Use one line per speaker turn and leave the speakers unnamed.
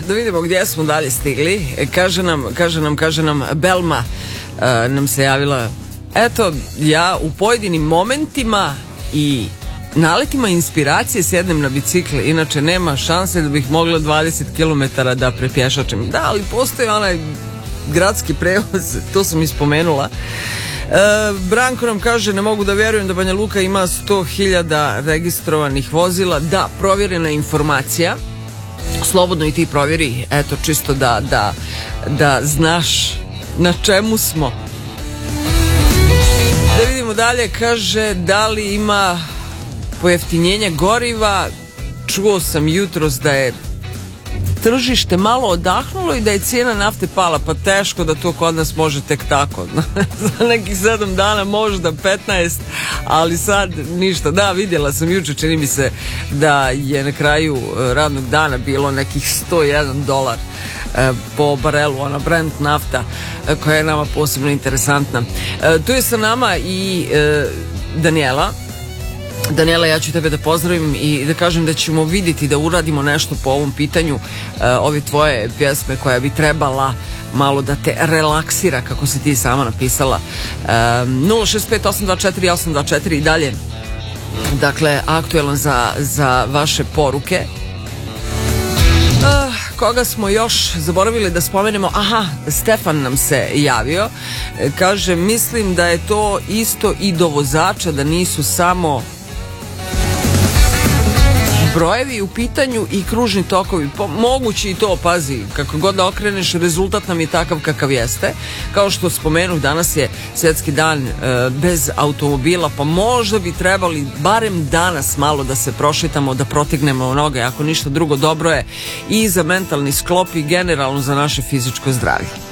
da vidimo gdje smo dalje stigli. Kaže nam Belma, nam se javila. Eto, ja u pojedinim momentima i naletima inspiracije sjednem na bicikl, inače nema šanse da bih mogla 20 km da prepješačem. Da, ali postoji onaj gradski prevoz, to sam ispomenula. Branko nam kaže, ne mogu da vjerujem da Banja Luka ima 100.000 registrovanih vozila. Da, provjerena informacija. Slobodno i ti provjeri, eto, čisto da znaš na čemu smo. Da vidimo dalje, kaže, da li ima pojeftinjenje goriva. Čuo sam jutros da je tržište malo odahnulo i da je cijena nafte pala, pa teško da to kod nas može tek tako. Za nekih 7 dana, možda 15, ali sad ništa. Da, vidjela sam jučer, čini mi se da je na kraju radnog dana bilo nekih $101 po barelu, ona Brent nafta koja je nama posebno interesantna. Tu je sa nama i Daniela. Daniela, ja ću tebe da pozdravim i da kažem da ćemo vidjeti da uradimo nešto po ovom pitanju ove tvoje pjesme koja bi trebala malo da te relaksira, kako si ti sama napisala. 065-824-824 i dalje, dakle, aktuelan za vaše poruke. Koga smo još zaboravili da spomenemo? Aha, Stefan nam se javio. Kaže, mislim da je to isto i do vozača, da nisu samo brojevi u pitanju i kružni tokovi. Mogući i to, pazi, kako god da okreneš, rezultat nam je takav kakav jeste. Kao što spomenuh, danas je svjetski dan bez automobila, pa možda bi trebali barem danas malo da se prošetamo, da protegnemo noge, ako ništa drugo dobro je i za mentalni sklop i generalno za naše fizičko zdravlje.